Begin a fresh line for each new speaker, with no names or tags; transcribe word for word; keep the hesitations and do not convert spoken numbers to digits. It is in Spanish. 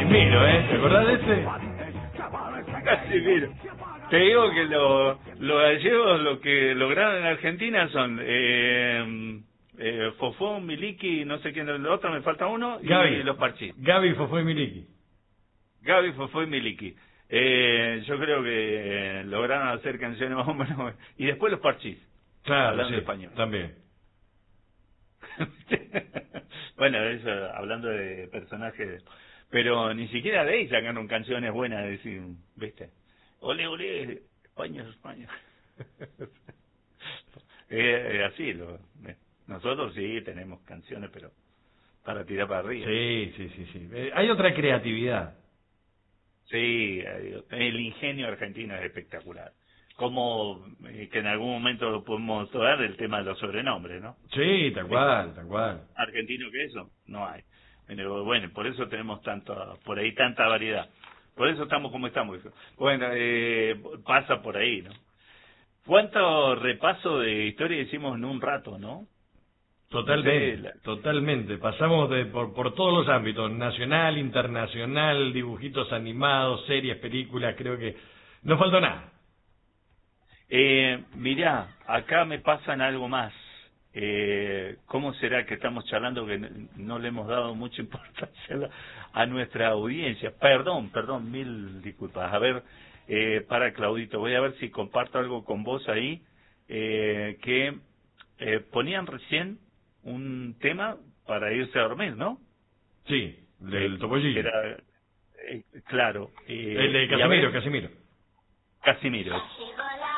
Casimiro, ¿eh? ¿Te acordás de ese?
Casimiro. Te digo que lo- los gallegos lo que lograron en Argentina son eh, eh, Fofó, Miliki, no sé quién es el otro, me falta uno,
Gaby.
y los Parchís.
Gaby, Fofó y Miliki.
Gaby, Fofó y Miliki. Eh, yo creo que lograron hacer canciones más o menos. Y después los Parchís.
Claro,
Hablando
sí,
español.
también.
Bueno, eso, hablando de personajes. Pero ni siquiera de ahí sacaron canciones buenas, de decir, ¿viste? Ole, ole, España es España. eh, así, lo, eh, nosotros sí tenemos canciones, pero para tirar para arriba.
Sí, sí, sí, sí. Eh, hay otra creatividad.
Sí, el ingenio argentino es espectacular. Como eh, que en algún momento lo podemos tocar el tema de los sobrenombres, ¿no?
Sí, tal cual, tal cual.
Argentino que eso, no hay. Pero bueno, por eso tenemos tanta, por ahí tanta variedad. Por eso estamos como estamos. hijo. Bueno, eh, pasa por ahí, ¿no? ¿Cuánto repaso de historia hicimos en un rato, no?
Totalmente,
No sé, la-
totalmente. Pasamos de, por, por todos los ámbitos, nacional, internacional, dibujitos animados, series, películas, creo que no faltó nada.
Eh, mirá, acá me pasan algo más. Eh, ¿Cómo será que estamos charlando que no, no le hemos dado mucha importancia a, la- a nuestra audiencia? Perdón, perdón, mil disculpas. A ver, eh, para Claudito, voy a ver si comparto algo con vos ahí, eh, que eh, ponían recién un tema para irse a dormir, ¿no?
Sí, del
Eh,
Topollillo.
Era, eh, claro. eh,
El de
y a
Casimiro,
ver,
Casimiro.
Casimiro.